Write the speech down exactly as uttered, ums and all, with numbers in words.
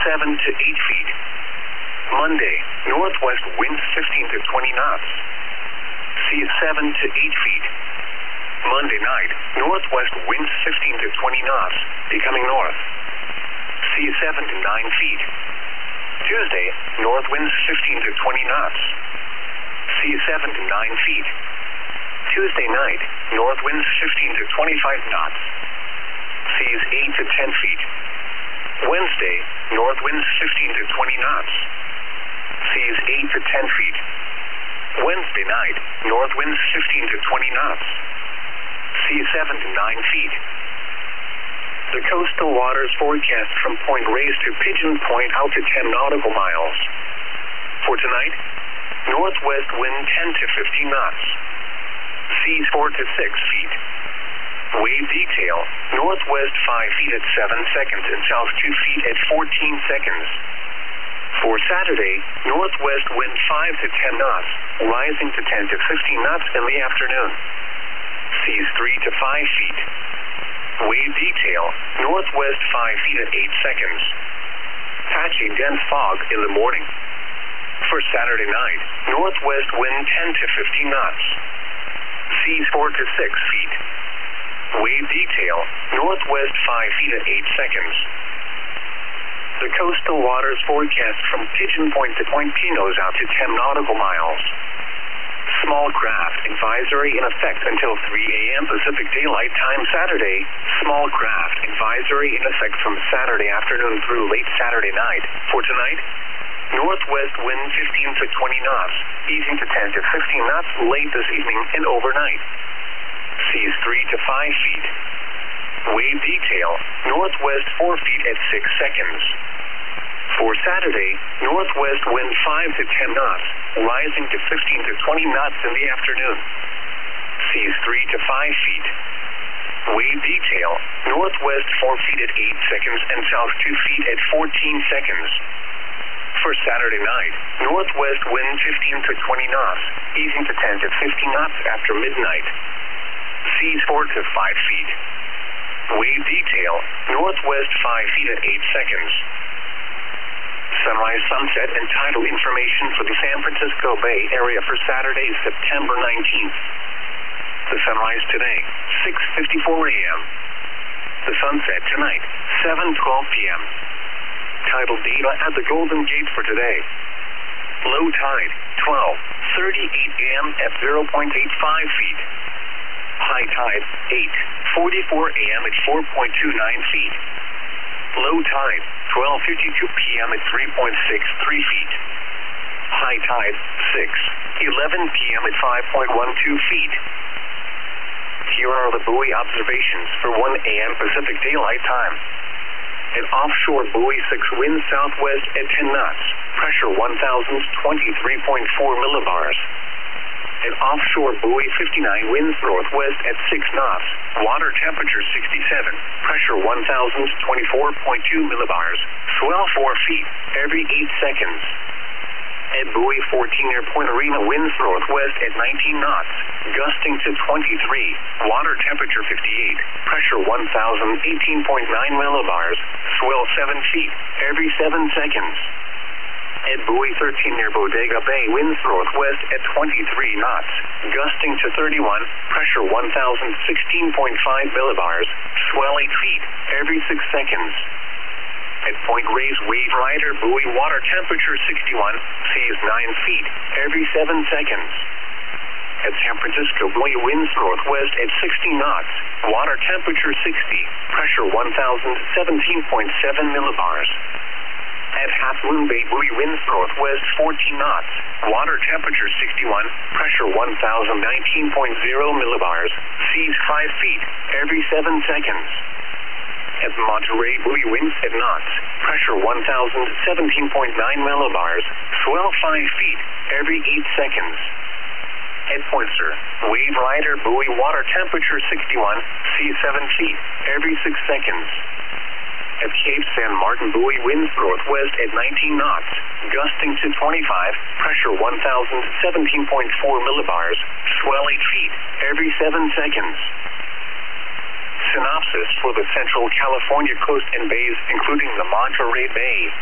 seven to eight feet. Monday, northwest winds fifteen to twenty knots. Seas seven to eight feet. Monday night, northwest winds fifteen to twenty knots, becoming north. Seas seven to nine feet. Tuesday, north winds fifteen to twenty knots. Seas seven to nine feet. Tuesday night, north winds fifteen to twenty-five knots. Seas eight to ten feet. Wednesday, north winds fifteen to twenty knots. Seas eight to ten feet. Wednesday night, north winds fifteen to twenty knots. Seas seven to nine feet. The coastal waters forecast from Point Reyes to Pigeon Point out to ten nautical miles. For tonight, northwest wind ten to fifteen knots. Seas four to six feet. Wave detail, northwest five feet at seven seconds and south two feet at fourteen seconds. For Saturday, northwest wind five to ten knots, rising to ten to fifteen knots in the afternoon. Seas three to five feet. Wave detail, northwest five feet at eight seconds. Patchy dense fog in the morning. For Saturday night, northwest wind ten to fifteen knots. Seas four to six feet. Wave detail, northwest five feet at eight seconds. The coastal waters forecast from Pigeon Point to Point Pinos out to ten nautical miles. Small craft advisory in effect until three a m Pacific Daylight Time Saturday. Small craft advisory in effect from Saturday afternoon through late Saturday night. For tonight, northwest wind fifteen to twenty knots, easing to ten to fifteen knots late this evening and overnight. Seas three to five feet. Wave detail, northwest four feet at six seconds. For Saturday, northwest wind five to ten knots, rising to fifteen to twenty knots in the afternoon. Seas three to five feet. Wave detail, northwest four feet at eight seconds and south two feet at fourteen seconds. For Saturday night, northwest wind fifteen to twenty knots, easing to ten to fifteen knots after midnight. Seas four to five feet. Wave detail, northwest five feet at eight seconds. Sunrise, sunset, and tidal information for the San Francisco Bay Area for Saturday, September nineteenth. The sunrise today, six fifty-four a m The sunset tonight, seven twelve p m Tidal data at the Golden Gate for today. Low tide, twelve thirty-eight a m at zero point eight five feet. High tide, eight forty-four a m at four point two nine feet. Low tide, twelve fifty-two p m at three point six three feet. High tide, six eleven p m at five point one two feet. Here are the buoy observations for one a m Pacific Daylight Time. An offshore buoy six wind southwest at ten knots, pressure one thousand twenty-three point four millibars. An offshore buoy fifty-nine winds northwest at six knots, water temperature sixty-seven, pressure one thousand twenty-four point two millibars, swell four feet every eight seconds. At buoy fourteen near Point Arena, winds northwest at nineteen knots, gusting to twenty-three, water temperature fifty-eight, pressure one thousand eighteen point nine millibars, swell seven feet every seven seconds. At buoy thirteen near Bodega Bay, winds northwest at twenty-three knots, gusting to thirty-one, pressure one thousand sixteen point five millibars, swell eight feet every six seconds. At Point Reyes, Wave Rider, buoy water temperature sixty-one, seas nine feet every seven seconds. At San Francisco, buoy winds northwest at sixty knots, water temperature sixty, pressure one thousand seventeen point seven millibars. At Half Moon Bay, buoy winds northwest fourteen knots, water temperature sixty-one, pressure one thousand nineteen point zero millibars, seas five feet every seven seconds. At Monterey, buoy winds at knots, pressure one thousand seventeen point nine millibars, swell five feet every eight seconds. At Poinsett, Wave Rider, buoy water temperature sixty-one, seas seven feet every six seconds. At Cape San Martin, buoy winds northwest at nineteen knots, gusting to twenty-five, pressure one thousand seventeen point four millibars, swell eight feet every seven seconds. Synopsis for the Central California coast and bays, including the Monterey Bay.